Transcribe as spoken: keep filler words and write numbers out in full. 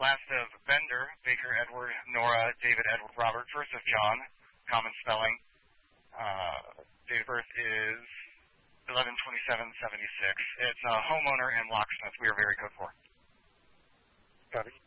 last of Bender, Baker, Edward, Nora, David, Edward, Robert, first of John, common spelling. Uh, date of birth is eleven twenty-seven seventy-six. It's a homeowner and locksmith we are very good for. Got it.